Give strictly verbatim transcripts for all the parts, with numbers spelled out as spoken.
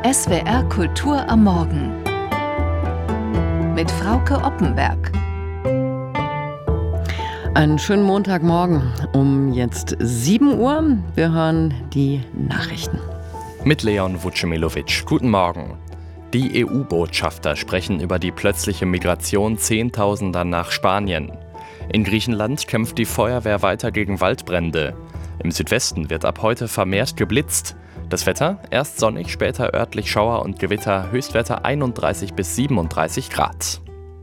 S W R Kultur am Morgen mit Frauke Oppenberg. Einen schönen Montagmorgen um jetzt sieben Uhr. Wir hören die Nachrichten. Mit Leon Vucemilovic. Guten Morgen. Die E U-Botschafter sprechen über die plötzliche Migration Zehntausender nach Spanien. In Griechenland kämpft die Feuerwehr weiter gegen Waldbrände. Im Südwesten wird ab heute vermehrt geblitzt. Das Wetter, erst sonnig, später örtlich Schauer und Gewitter, Höchstwerte einunddreißig bis siebenunddreißig Grad.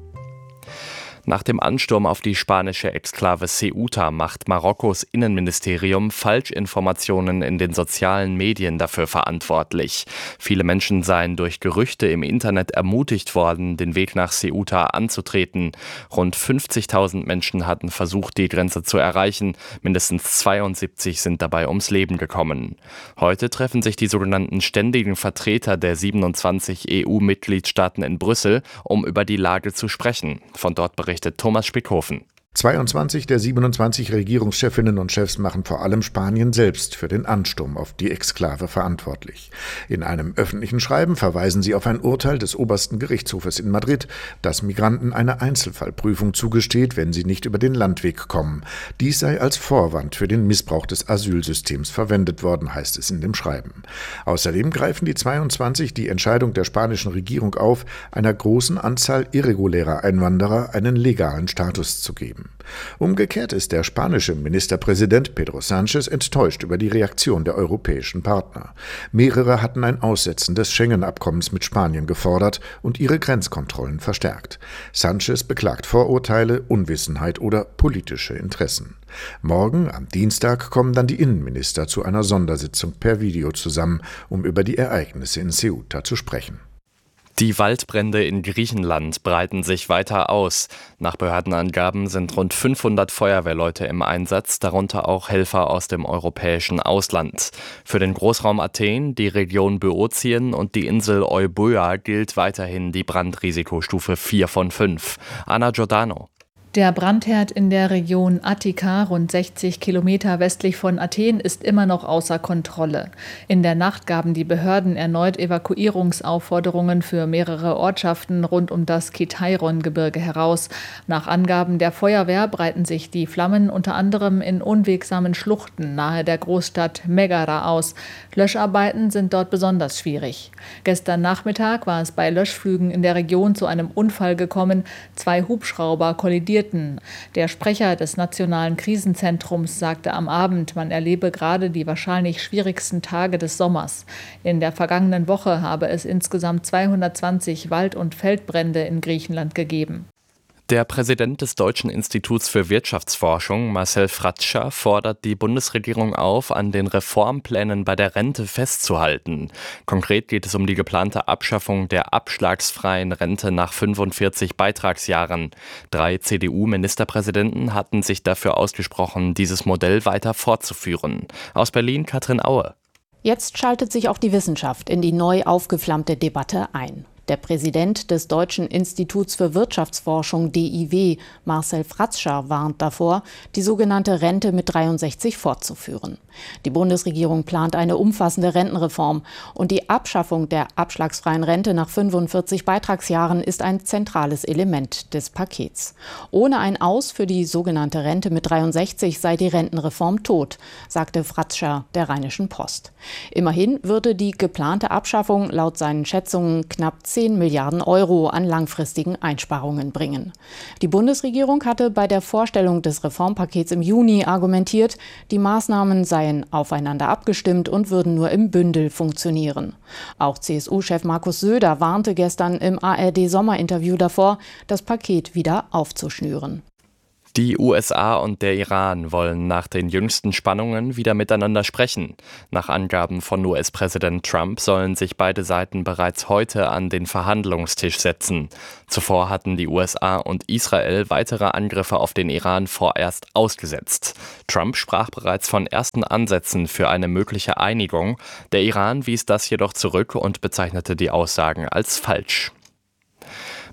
Nach dem Ansturm auf die spanische Exklave Ceuta macht Marokkos Innenministerium Falschinformationen in den sozialen Medien dafür verantwortlich. Viele Menschen seien durch Gerüchte im Internet ermutigt worden, den Weg nach Ceuta anzutreten. Rund fünfzigtausend Menschen hatten versucht, die Grenze zu erreichen. Mindestens zweiundsiebzig sind dabei ums Leben gekommen. Heute treffen sich die sogenannten ständigen Vertreter der siebenundzwanzig E U-Mitgliedstaaten in Brüssel, um über die Lage zu sprechen. Von dort berichtet Thomas Spickhofen. zweiundzwanzig der siebenundzwanzig Regierungschefinnen und Chefs machen vor allem Spanien selbst für den Ansturm auf die Exklave verantwortlich. In einem öffentlichen Schreiben verweisen sie auf ein Urteil des obersten Gerichtshofes in Madrid, das Migranten eine Einzelfallprüfung zugesteht, wenn sie nicht über den Landweg kommen. Dies sei als Vorwand für den Missbrauch des Asylsystems verwendet worden, heißt es in dem Schreiben. Außerdem greifen die zweiundzwanzig die Entscheidung der spanischen Regierung auf, einer großen Anzahl irregulärer Einwanderer einen legalen Status zu geben. Umgekehrt ist der spanische Ministerpräsident Pedro Sánchez enttäuscht über die Reaktion der europäischen Partner. Mehrere hatten ein Aussetzen des Schengen-Abkommens mit Spanien gefordert und ihre Grenzkontrollen verstärkt. Sánchez beklagt Vorurteile, Unwissenheit oder politische Interessen. Morgen, am Dienstag, kommen dann die Innenminister zu einer Sondersitzung per Video zusammen, um über die Ereignisse in Ceuta zu sprechen. Die Waldbrände in Griechenland breiten sich weiter aus. Nach Behördenangaben sind rund fünfhundert Feuerwehrleute im Einsatz, darunter auch Helfer aus dem europäischen Ausland. Für den Großraum Athen, die Region Böotien und die Insel Euböa gilt weiterhin die Brandrisikostufe vier von fünf. Anna Giordano. Der Brandherd in der Region Attika, rund sechzig Kilometer westlich von Athen, ist immer noch außer Kontrolle. In der Nacht gaben die Behörden erneut Evakuierungsaufforderungen für mehrere Ortschaften rund um das Kitairon-Gebirge heraus. Nach Angaben der Feuerwehr breiten sich die Flammen unter anderem in unwegsamen Schluchten nahe der Großstadt Megara aus. Löscharbeiten sind dort besonders schwierig. Gestern Nachmittag war es bei Löschflügen in der Region zu einem Unfall gekommen. Zwei Hubschrauber kollidierten. Der Sprecher des Nationalen Krisenzentrums sagte am Abend, man erlebe gerade die wahrscheinlich schwierigsten Tage des Sommers. In der vergangenen Woche habe es insgesamt zweihundertzwanzig Wald- und Feldbrände in Griechenland gegeben. Der Präsident des Deutschen Instituts für Wirtschaftsforschung, Marcel Fratscher, fordert die Bundesregierung auf, an den Reformplänen bei der Rente festzuhalten. Konkret geht es um die geplante Abschaffung der abschlagsfreien Rente nach fünfundvierzig Beitragsjahren. Drei C D U-Ministerpräsidenten hatten sich dafür ausgesprochen, dieses Modell weiter fortzuführen. Aus Berlin Katrin Aue. Jetzt schaltet sich auch die Wissenschaft in die neu aufgeflammte Debatte ein. Der Präsident des Deutschen Instituts für Wirtschaftsforschung D I W, Marcel Fratscher, warnt davor, die sogenannte Rente mit dreiundsechzig fortzuführen. Die Bundesregierung plant eine umfassende Rentenreform und die Abschaffung der abschlagsfreien Rente nach fünfundvierzig Beitragsjahren ist ein zentrales Element des Pakets. Ohne ein Aus für die sogenannte Rente mit dreiundsechzig sei die Rentenreform tot, sagte Fratscher der Rheinischen Post. Immerhin würde die geplante Abschaffung laut seinen Schätzungen knapp zehn Milliarden Euro an langfristigen Einsparungen bringen. Die Bundesregierung hatte bei der Vorstellung des Reformpakets im Juni argumentiert, die Maßnahmen seien aufeinander abgestimmt und würden nur im Bündel funktionieren. Auch C S U-Chef Markus Söder warnte gestern im A R D-Sommerinterview davor, das Paket wieder aufzuschnüren. Die U S A und der Iran wollen nach den jüngsten Spannungen wieder miteinander sprechen. Nach Angaben von U S-Präsident Trump sollen sich beide Seiten bereits heute an den Verhandlungstisch setzen. Zuvor hatten die U S A und Israel weitere Angriffe auf den Iran vorerst ausgesetzt. Trump sprach bereits von ersten Ansätzen für eine mögliche Einigung. Der Iran wies das jedoch zurück und bezeichnete die Aussagen als falsch.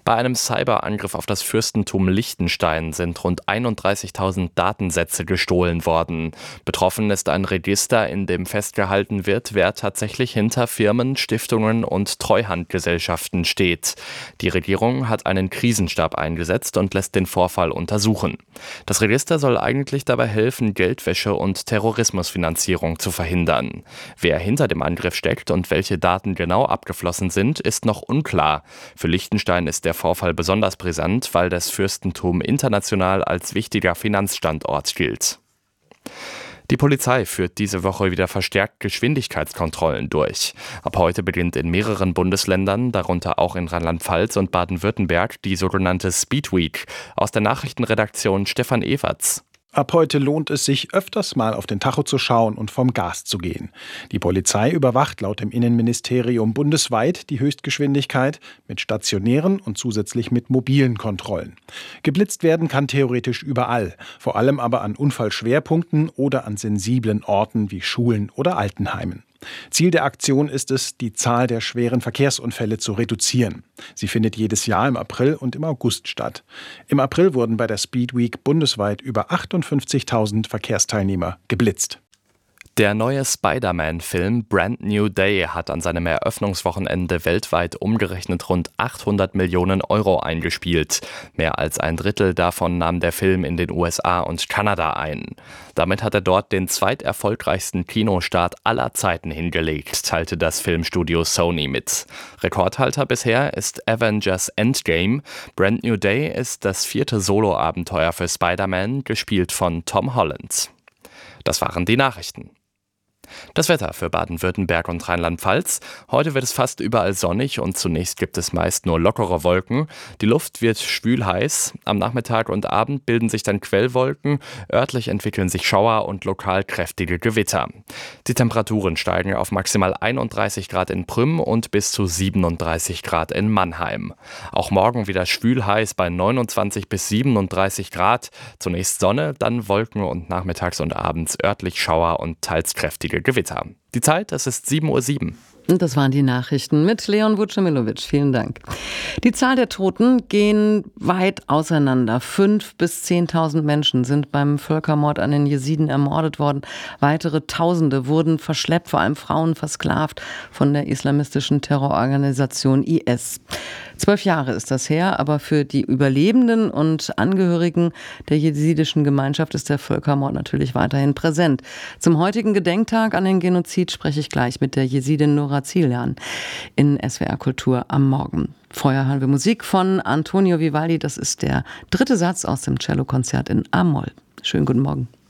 Bei einem Cyberangriff auf das Fürstentum Liechtenstein sind rund einunddreißigtausend Datensätze gestohlen worden. Betroffen ist ein Register, in dem festgehalten wird, wer tatsächlich hinter Firmen, Stiftungen und Treuhandgesellschaften steht. Die Regierung hat einen Krisenstab eingesetzt und lässt den Vorfall untersuchen. Das Register soll eigentlich dabei helfen, Geldwäsche und Terrorismusfinanzierung zu verhindern. Wer hinter dem Angriff steckt und welche Daten genau abgeflossen sind, ist noch unklar. Für Liechtenstein ist der Vorfall besonders brisant, weil das Fürstentum international als wichtiger Finanzstandort gilt. Die Polizei führt diese Woche wieder verstärkt Geschwindigkeitskontrollen durch. Ab heute beginnt in mehreren Bundesländern, darunter auch in Rheinland-Pfalz und Baden-Württemberg, die sogenannte Speed Week. Aus der Nachrichtenredaktion Stefan Everts. Ab heute lohnt es sich, öfters mal auf den Tacho zu schauen und vom Gas zu gehen. Die Polizei überwacht laut dem Innenministerium bundesweit die Höchstgeschwindigkeit mit stationären und zusätzlich mit mobilen Kontrollen. Geblitzt werden kann theoretisch überall, vor allem aber an Unfallschwerpunkten oder an sensiblen Orten wie Schulen oder Altenheimen. Ziel der Aktion ist es, die Zahl der schweren Verkehrsunfälle zu reduzieren. Sie findet jedes Jahr im April und im August statt. Im April wurden bei der Speed Week bundesweit über achtundfünfzigtausend Verkehrsteilnehmer geblitzt. Der neue Spider-Man-Film Brand New Day hat an seinem Eröffnungswochenende weltweit umgerechnet rund achthundert Millionen Euro eingespielt. Mehr als ein Drittel davon nahm der Film in den U S A und Kanada ein. Damit hat er dort den zweiterfolgreichsten Kinostart aller Zeiten hingelegt, teilte das Filmstudio Sony mit. Rekordhalter bisher ist Avengers Endgame. Brand New Day ist das vierte Solo-Abenteuer für Spider-Man, gespielt von Tom Holland. Das waren die Nachrichten. Das Wetter für Baden-Württemberg und Rheinland-Pfalz. Heute wird es fast überall sonnig und zunächst gibt es meist nur lockere Wolken. Die Luft wird schwül heiß. Am Nachmittag und Abend bilden sich dann Quellwolken. Örtlich entwickeln sich Schauer und lokal kräftige Gewitter. Die Temperaturen steigen auf maximal einunddreißig Grad in Prüm und bis zu siebenunddreißig Grad in Mannheim. Auch morgen wieder schwül heiß bei neunundzwanzig bis siebenunddreißig Grad. Zunächst Sonne, dann Wolken und nachmittags und abends örtlich Schauer und teils kräftige Gewitter. Die Zeit, es ist sieben Uhr sieben. Und das waren die Nachrichten mit Leon Vucemilovic. Vielen Dank. Die Zahl der Toten gehen weit auseinander. Fünf bis zehntausend Menschen sind beim Völkermord an den Jesiden ermordet worden. Weitere Tausende wurden verschleppt, vor allem Frauen versklavt von der islamistischen Terrororganisation I S. Zwölf Jahre ist das her, aber für die Überlebenden und Angehörigen der jesidischen Gemeinschaft ist der Völkermord natürlich weiterhin präsent. Zum heutigen Gedenktag an den Genozid spreche ich gleich mit der Jesidin Nora Zilian in S W R Kultur am Morgen. Vorher hören wir Musik von Antonio Vivaldi. Das ist der dritte Satz aus dem Cellokonzert in A-Moll. Schönen guten Morgen.